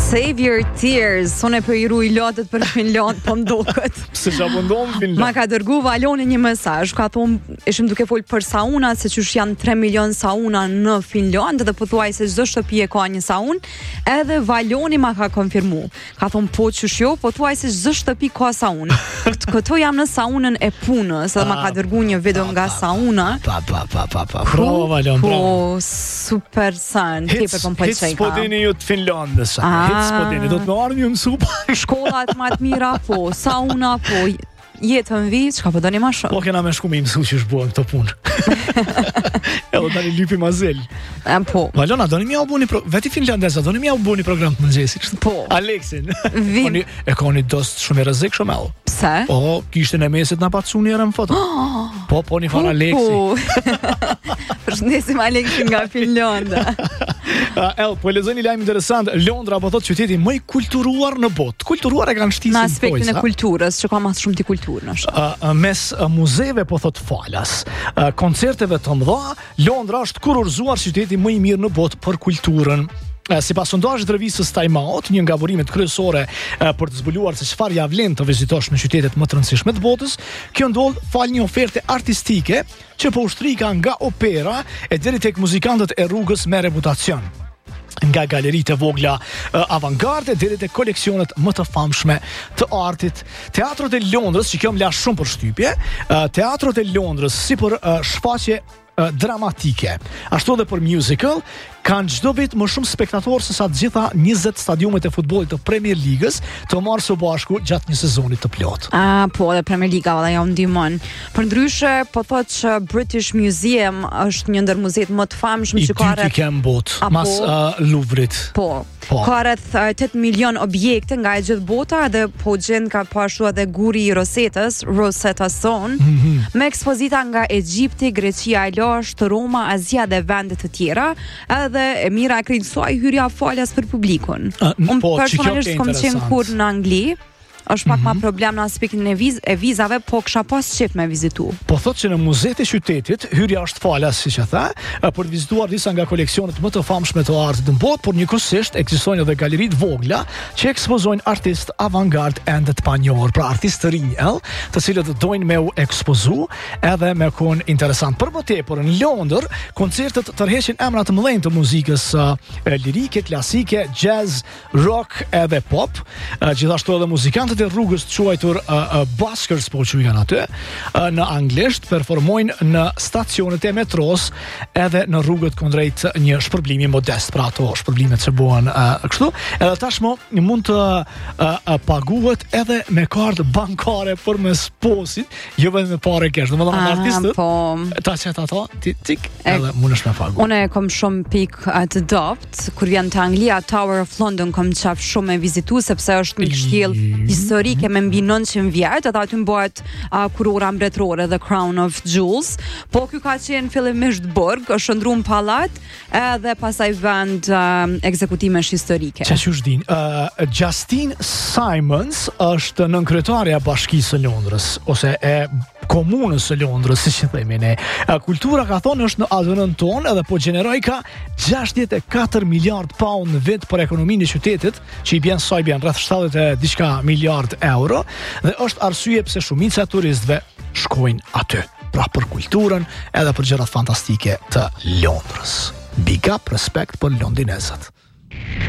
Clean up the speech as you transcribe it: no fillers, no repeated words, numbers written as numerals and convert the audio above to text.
Save your tears. Unë po I ruaj lotët për Finland, po mduket. Se çfarë ndon Finland? Ma ka dërgu Valoni një mesazh, ka thonë ishim duke fol për sauna, se qysh janë 3 milion sauna në Finland dhe pothuajse çdo shtëpi e ka një saunë, edhe Valoni ma ka konfirmu. Ka thonë po qysh jo, pothuajse çdo shtëpi ka saunë. Këto jam në saunën e punës, edhe ma ka dërgu një video nga sauna. Bravo Valon, bravo. Po super san, tepër po pëlqej. Hits po dini ju të Finlandës. Hits po dini, do të më ardhmë ju mësu. Shkollat më të mira, po, sauna, po, jetën vit, çka po doni më shumë. Po kena me shku me mësu që shbuan këto punë. Edhe tani lypi mazel. Po. Valona, doni mi albuni veti finlandeza, doni mi albuni program të mëngjesit. Po. Aleksin. Vim. E koni dost shumë I rrezikshëm ajo. Pse? Po, kishte në mesit na pacuni erën foto. Po, një fan Aleksi. Përshëndesim Aleksin nga Finlanda. Po lexoj një lajm interesant. Londra po thotë qyteti më I kulturuar në botë. Kulturuar e kanë shtisur në aspektin e kulturës, që ka më shumë ti kulturë është. Mes muzeve po thot falas, koncerteve të mëdha, Londra është kurorzuar qyteti më I mirë në botë për kulturën. Sipas sondazhit të revistës Time Out, një nga burimet kryesore për të zbuluar se çfarë ja vlen të vizitosh në qytetet më të rëndësishme të botës, kjo ndodh fal një oferte artistike që po ushtrika nga opera e deri tek muzikantët e rrugës me reputacion. Nga galeritë e vogla avantgarde deri te koleksionet më të famshme të artit. Teatrot e Londrës, që kjo më la shumë për shtypje, teatrot e Londrës si për shfaqje dramatike, ashtu edhe për musical, kanë çdo vit më shumë spektatorë se sa të gjitha 20 stadiumet e futbollit të Premier Ligës të marrë së bashku gjatë një sezoni të plotë. Po, dhe Premier Liga valla ja ndihmon. Përndryshe, po thotë që British Museum është një ndër muzeet më të famshëm që ka rreth mas Louvrit. Po. Ka rreth 8 milion objekte nga e gjithë bota dhe po gjend ka pashu edhe guri I Rosetës, Rosetta Stone, me ekspozita nga Egjipti, Greqia e Lashtë, Roma, Azia dhe vende të tjera, edhe e mira e krejtësoj hyrja falas për publikun. Unë personalisht kom qenë kur në Angli, është pak ma problem në aspektin e vizave, po kisha pas qef me vizitu. Po thotë që në muzet e qytetit, hyrja është falas, si që tha, për të vizituar disa nga koleksionet më të famshme të artit në botë, por njëkohësisht ekzistojnë edhe galeritë vogla që ekspozojnë artistë avantgard ende të panjohur, pra artistë të rinj, të cilët dojnë me u ekspozu edhe me kon interesant. Për më tepër në Londër, koncertet tërheqin emra të mëdhenj të muzikës lirike, klasike, jazz, rock edhe pop, gjithashtu edhe muzikantët e rrugës të quajtur buskers, po që janë aty, në anglisht, performojnë në stacionet e metros edhe në rrugët kundrejt një shpërblimi modest, pra ato shpërblimet që buan kështu, edhe tashmo mund të paguhet edhe me kartë bankare për mes posit, jo vetëm me parë kesh, domethënë artistët, ta qet ato, tik, edhe mundesh me pagu. Unë kom shumë pik të dopt, kur vjen te Anglia, Tower of London kom qaf shumë me vizitu, sepse është një kështjell historike me mbi 900 vjet, edhe aty bëhet kurora mbretërore, The Crown of Jewels, po ky ka qenë fillimisht burg, është ndruar në pallat, edhe pastaj vend ekzekutimesh historike. Çfarë qysh din? Justine Simons është nënkryetaria e Bashkisë së Londrës, ose e komunës së Londrës, si që themi ne. Kultura, ka thonë, është në adhënën tonë edhe po gjeneroj ka 64 miliard pound në vit për ekonominë e qytetit, që I bjen saj bjen rreth 70 diçka miliard euro, dhe është arsye pse shumica e turistëve shkojnë aty. Pra për kulturën edhe për gjërat fantastike të Londrës. Big up, respekt për londinezët.